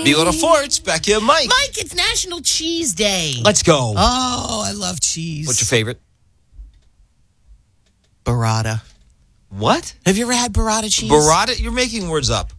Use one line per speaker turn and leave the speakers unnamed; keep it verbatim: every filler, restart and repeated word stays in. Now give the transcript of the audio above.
Beagle to Forts, Becky and Mike.
Mike, it's National Cheese Day.
Let's go.
Oh, I love cheese.
What's your favorite?
Burrata.
What?
Have you ever had burrata cheese?
Burrata? You're making words up.